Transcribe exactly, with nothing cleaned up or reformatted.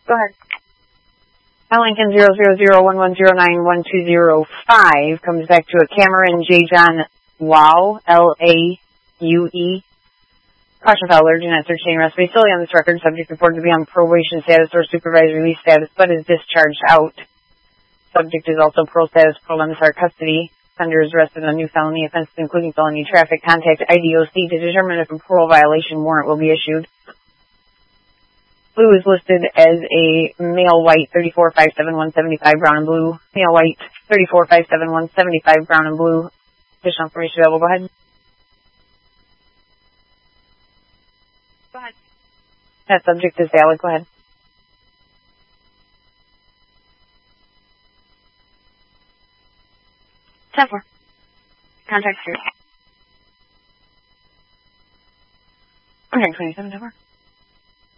Go ahead. L Lincoln zero zero zero one one zero nine one two zero five comes back to a Cameron J. John Wow, L A U E. Caution file alert, do not search chain arrest. Based solely on this record, subject reported to be on probation status or supervised release status, but is discharged out. Subject is also parole status, parole M S R custody. Offender is arrested on new felony offenses, including felony traffic. Contact I D O C to determine if a parole violation warrant will be issued. Blue is listed as a male white, thirty-four, five seven one, seventy-five, brown and blue. Male white, thirty-four, five seven one, seventy-five, brown and blue. Additional information available. Go ahead. Go ahead. That subject is valid. Go ahead. ten four. Contact here. Okay, twenty-seven, ten four.